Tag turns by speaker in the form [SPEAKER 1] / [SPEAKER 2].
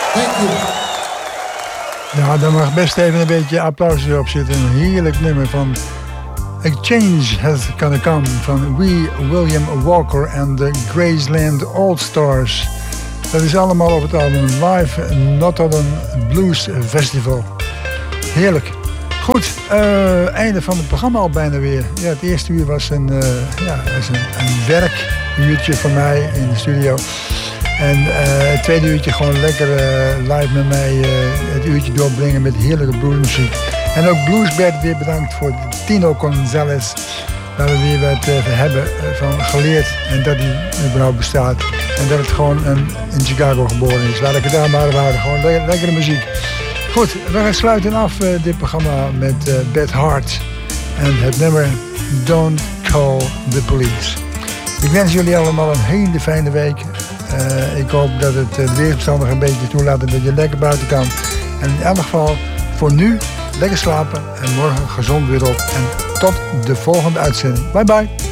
[SPEAKER 1] Thank you.
[SPEAKER 2] Ja, daar mag best even een beetje applaus op zitten. Een heerlijk nummer van A Change Has Gonna Come van William Walker en de Graceland All-Stars. Dat is allemaal op het album Live Northern Blues Festival. Heerlijk. Goed, einde van het programma al bijna weer. Ja, het eerste uur was een werkuurtje voor mij in de studio. En het tweede uurtje gewoon lekker live met mij het uurtje doorbrengen met heerlijke bluesmuziek. En ook Bluesbed weer bedankt voor Tino Gonzalez. Waar we weer wat hebben van geleerd. En dat hij überhaupt bestaat. En dat het gewoon in Chicago geboren is. Laat ik het daar maar houden. Gewoon lekkere muziek. Goed, we gaan sluiten af dit programma met Beth Hart. En het nummer Don't Call the Police. Ik wens jullie allemaal een hele fijne week. Ik hoop dat het weersomstandig een beetje toelaat en dat je lekker buiten kan. En in elk geval voor nu lekker slapen en morgen gezond weer op. En tot de volgende uitzending. Bye bye.